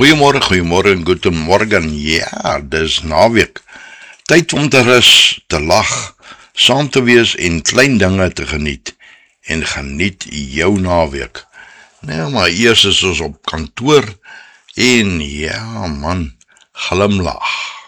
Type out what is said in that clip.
Goeiemôre en goeiemorgen. Ja, dis naweek. Tyd om te rus, te lag, saam te wees en klein dinge te geniet. En geniet jou naweek. Nou, maar eers is ons op kantoor en ja man, glimlag.